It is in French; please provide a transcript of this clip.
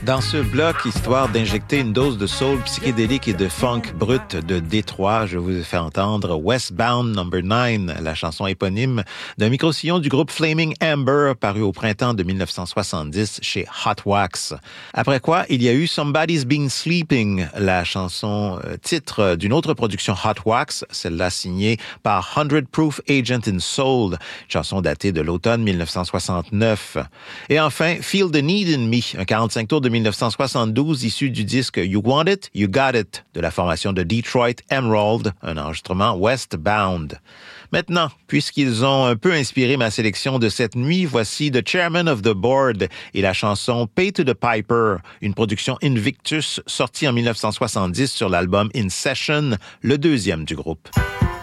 Dans ce bloc, histoire d'injecter une dose de soul psychédélique et de funk brut de Détroit, je vous ai fait entendre Westbound No. 9, la chanson éponyme d'un micro-sillon du groupe Flaming Amber, paru au printemps de 1970 chez Hot Wax. Après quoi, il y a eu Somebody's Been Sleeping, la chanson titre d'une autre production Hot Wax, celle-là signée par 100 Proof Agent in Soul, chanson datée de l'automne 1969. Et enfin, Feel the Need in Me, un 45 tours de 1972 issu du disque You Want It, You Got It de la formation de Detroit Emerald, un enregistrement Westbound. Maintenant, puisqu'ils ont un peu inspiré ma sélection de cette nuit, voici The Chairman of the Board et la chanson Pay to the Piper, une production Invictus sortie en 1970 sur l'album In Session, le deuxième du groupe.